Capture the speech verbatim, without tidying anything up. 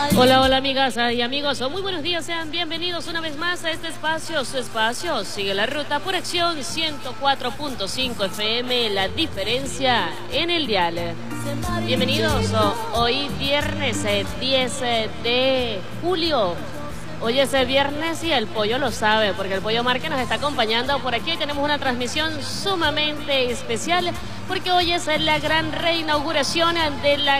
Hola, hola amigas y amigos, muy buenos días, sean bienvenidos una vez más a este espacio, su espacio, sigue la ruta por Acción ciento cuatro punto cinco F M, la diferencia en el dial. Bienvenidos, hoy viernes diez de julio. Hoy es viernes y el pollo lo sabe, porque el pollo Marque nos está acompañando por aquí. Tenemos una transmisión sumamente especial, porque hoy es la gran reinauguración de la